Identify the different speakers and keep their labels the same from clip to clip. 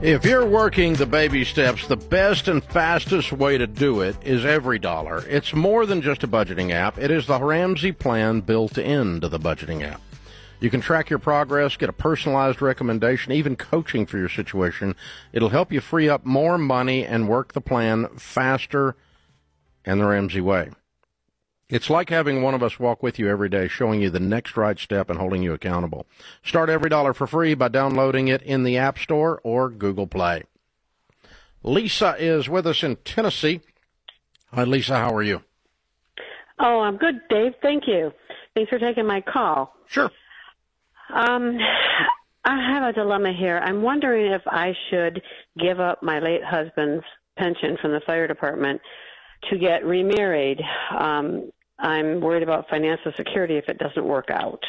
Speaker 1: If you're working the baby steps, the best and fastest way to do it is EveryDollar. It's more than just a budgeting app. It is the Ramsey plan built into the budgeting app. You can track your progress, get a personalized recommendation, even coaching for your situation. It'll help you free up more money and work the plan faster and the Ramsey way. It's like having one of us walk with you every day, showing you the next right step and holding you accountable. Start EveryDollar for free by downloading it in the App Store or Google Play. Lisa is with us in Tennessee. Hi, Lisa. How are you?
Speaker 2: Oh, I'm good, Dave. Thank you. Thanks for taking my call.
Speaker 1: Sure.
Speaker 2: I have a dilemma here. I'm wondering if I should give up my late husband's pension from the fire department to get remarried. I'm worried about financial security if it doesn't work out.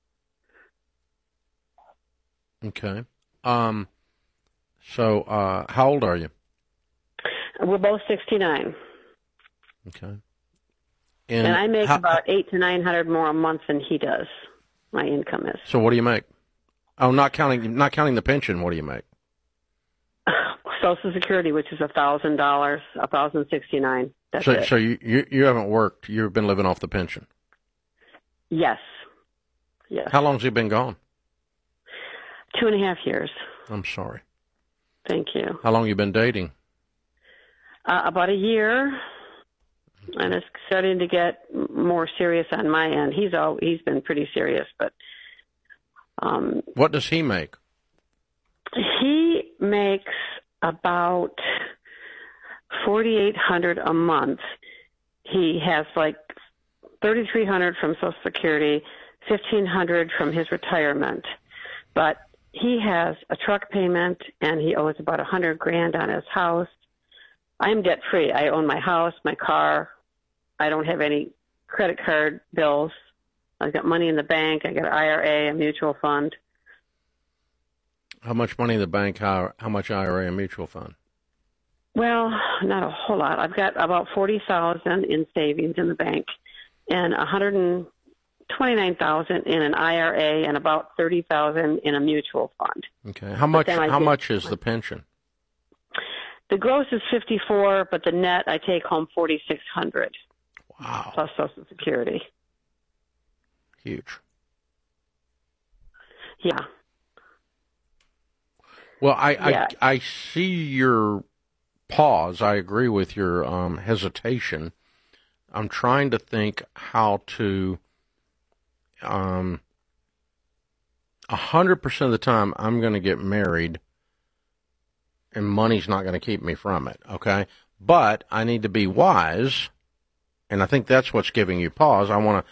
Speaker 1: Okay. So how old are you?
Speaker 2: We're both 69.
Speaker 1: Okay.
Speaker 2: And I make about $800 to $900 more a month than he does. My income is.
Speaker 1: So what do you make? Oh, not counting the pension. What do you make?
Speaker 2: Social Security, which is $1,000, $1,069. That's it.
Speaker 1: So you haven't worked. You've been living off the pension.
Speaker 2: Yes. Yes.
Speaker 1: How long's he been gone?
Speaker 2: 2.5 years.
Speaker 1: I'm sorry.
Speaker 2: Thank you.
Speaker 1: How long you been dating?
Speaker 2: About a year, and it's starting to get more serious on my end. He's been pretty serious, but
Speaker 1: what does he make?
Speaker 2: He makes about $4,800 a month. He has like $3,300 from Social Security, $1,500 from his retirement, but he has a truck payment and he owes about $100,000 on his house. I'm debt free. I own my house, my car. I don't have any credit card bills. I've got money in the bank. I got an IRA, a mutual fund.
Speaker 1: How much money in the bank? How much IRA and mutual fund?
Speaker 2: Well, not a whole lot. I've got about $40,000 in savings in the bank, and $129,000 in an IRA, and about $30,000 in a mutual fund.
Speaker 1: Okay. How much is the pension?
Speaker 2: The gross is $54,000, but the net I take home $4,600.
Speaker 1: Wow.
Speaker 2: Plus Social Security.
Speaker 1: Huge.
Speaker 2: Yeah.
Speaker 1: Well, I see your pause. I agree with your hesitation. I'm trying to think how to. 100% of the time, I'm going to get married, and money's not going to keep me from it. Okay, but I need to be wise, and I think that's what's giving you pause. I want to